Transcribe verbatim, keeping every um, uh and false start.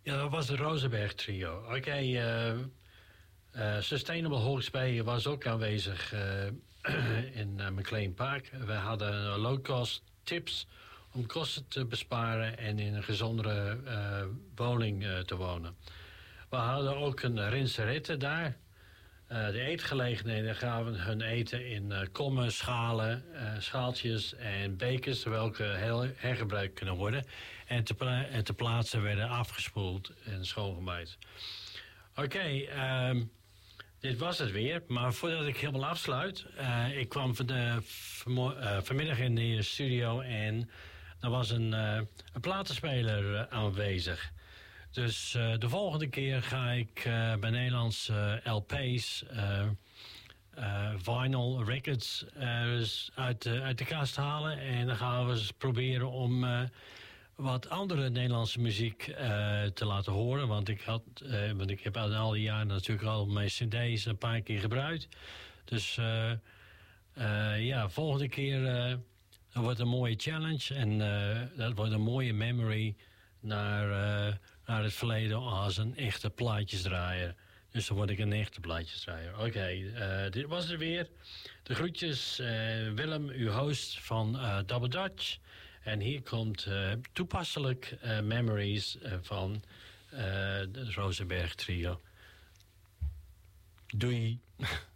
Ja, dat was de Rosenberg Trio. Oké, okay, uh, uh, Sustainable Hawke's Bay was ook aanwezig uh, in uh, McLean Park. We hadden low-cost tips om kosten te besparen en in een gezondere uh, woning uh, te wonen. We hadden ook een rinserette daar. Uh, de eetgelegenheden gaven hun eten in uh, kommen, schalen, uh, schaaltjes en bekers, welke heel hergebruikt kunnen worden. En te, pla- en te plaatsen werden afgespoeld en schoongemaakt. Oké, okay, um, dit was het weer. Maar voordat ik helemaal afsluit, uh, ik kwam van de, vanmo- uh, vanmiddag in de studio en er was een, uh, een platenspeler uh, aanwezig. Dus uh, de volgende keer ga ik uh, bij Nederlandse uh, L P's, uh, uh, vinyl records uh, uit, uh, uit de kast halen. En dan gaan we eens proberen om uh, wat andere Nederlandse muziek uh, te laten horen. Want ik, had, uh, want ik heb al die jaren natuurlijk al mijn cd's een paar keer gebruikt. Dus uh, uh, ja, volgende keer uh, dat wordt een mooie challenge. En uh, dat wordt een mooie memory naar... Uh, naar het verleden als een echte plaatjesdraaier. Dus dan word ik een echte plaatjesdraaier. Oké, okay, uh, dit was het weer. De groetjes, uh, Willem, uw host van uh, Double Dutch. En hier komt uh, toepasselijk uh, Memories uh, van uh, de Rosenberg Trio. Doei.